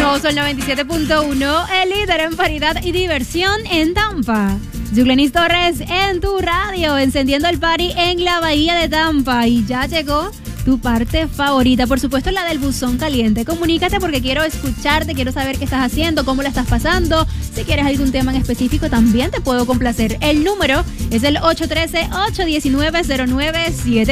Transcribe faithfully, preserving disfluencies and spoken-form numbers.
Somos el noventa y siete punto uno, el líder en variedad y diversión en Tampa. Yuglenis Torres en tu radio, encendiendo el party en la bahía de Tampa. Y ya llegó tu parte favorita, por supuesto la del buzón caliente. Comunícate porque quiero escucharte, quiero saber qué estás haciendo, cómo la estás pasando. Si quieres algún tema en específico también te puedo complacer. El número es el ocho uno tres, ocho uno nueve, cero nueve siete.